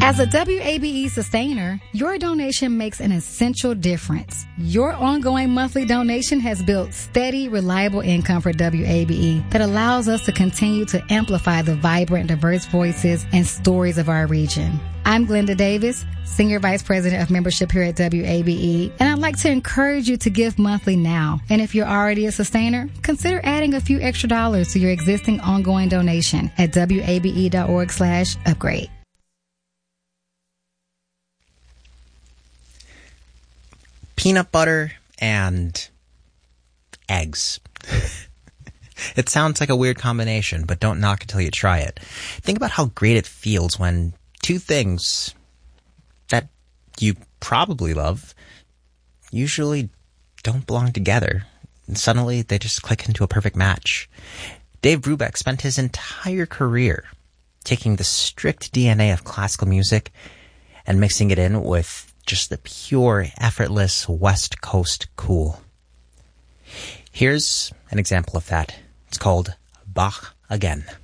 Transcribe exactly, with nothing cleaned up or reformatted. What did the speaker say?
As a W A B E sustainer, your donation makes an essential difference. Your ongoing monthly donation has built steady, reliable income for W A B E that allows us to continue to amplify the vibrant, diverse voices and stories of our region. I'm Glenda Davis, Senior Vice President of Membership here at W A B E, and I'd like to encourage you to give monthly now. And if you're already a sustainer, consider adding a few extra dollars to your existing ongoing donation at W A B E dot org slash upgrade. Peanut butter and eggs. It sounds like a weird combination, but don't knock it till you try it. Think about how great it feels when two things that you probably love usually don't belong together. And suddenly they just click into a perfect match. Dave Brubeck spent his entire career taking the strict D N A of classical music and mixing it in with just the pure, effortless West Coast cool. Here's an example of that. It's called Bach Again.